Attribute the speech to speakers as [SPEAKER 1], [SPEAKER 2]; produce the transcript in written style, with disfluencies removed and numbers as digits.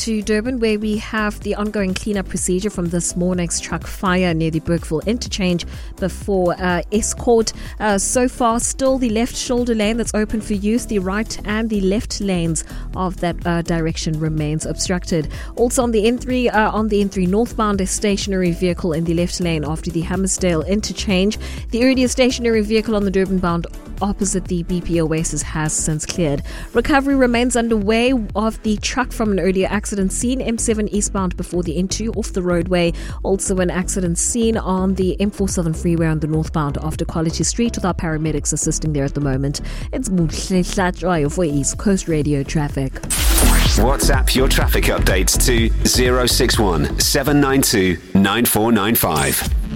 [SPEAKER 1] to Durban, where we have the ongoing cleanup procedure from this morning's truck fire near the Bergville interchange before Escort. So far, still the left shoulder lane that's open for use. The right and the left lanes of that direction remains obstructed. Also on the N3 northbound, a stationary vehicle in the left lane after the Hammersdale interchange. The earlier stationary vehicle on the Durban bound opposite the BP Oasis has since cleared. Recovery remains underway of the truck from an earlier accident scene, M7 eastbound before the N2 off the roadway. Also an accident scene on the M4 Southern Freeway on the northbound after Quality Street, with our paramedics assisting there at the moment. It's Muhle Hlatshwayo for East Coast Radio Traffic.
[SPEAKER 2] WhatsApp your traffic updates to 061 792 9495.